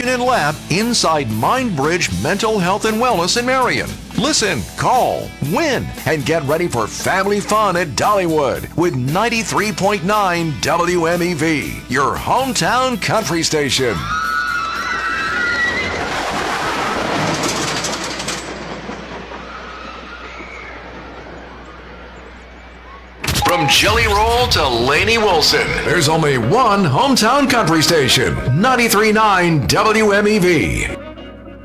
Nutrition and Lab inside MindBridge Mental Health and Wellness in Marion. Listen, call, win, and get ready for family fun at Dollywood with 93.9 WMEV, your hometown country station. From Jelly Roll to Lainey Wilson, there's only one hometown country station, 93.9 WMEV.